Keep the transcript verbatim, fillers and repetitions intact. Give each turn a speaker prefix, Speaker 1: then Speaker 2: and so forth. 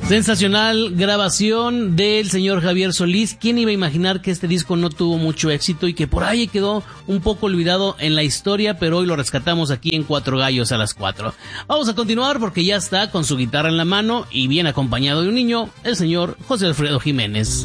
Speaker 1: Sensacional grabación del señor Javier Solís. ¿Quién iba a imaginar que este disco no tuvo mucho éxito y que por ahí quedó un poco olvidado en la historia, pero hoy lo rescatamos aquí en Cuatro Gallos a las Cuatro? Vamos a continuar porque ya está con su guitarra en la mano y bien acompañado de un niño, el señor José Alfredo Jiménez.